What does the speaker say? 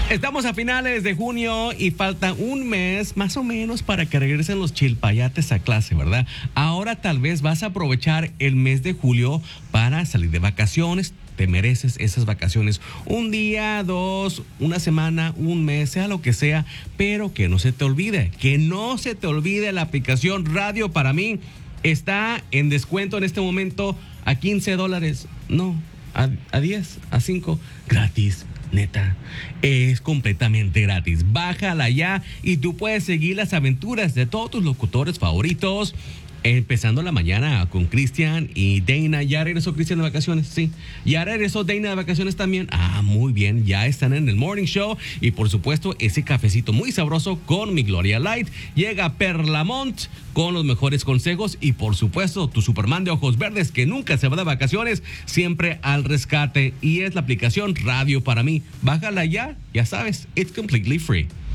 Estamos a finales de junio y falta un mes más o menos para que regresen los chilpayates a clase, ¿verdad? Ahora tal vez vas a aprovechar el mes de julio para salir de vacaciones. Te mereces esas vacaciones. Un día, dos, una semana, un mes, sea lo que sea, pero que no se te olvide, la aplicación Radio para mí está en descuento en este momento a $15. No, a 10, a 5, gratis. Neta, es completamente gratis. Bájala ya y tú puedes seguir las aventuras de todos tus locutores favoritos. Empezando la mañana con Cristian y Dana. ¿Ya regresó Cristian de vacaciones? Sí. ¿Ya regresó Dana de vacaciones también? Ah, muy bien. Ya están en el Morning Show. Y por supuesto, ese cafecito muy sabroso con mi Gloria Light. Llega Perlamont con los mejores consejos. Y por supuesto, tu Superman de ojos verdes que nunca se va de vacaciones, siempre al rescate. Y es la aplicación Radio para mí. Bájala ya. Ya sabes, it's completely free.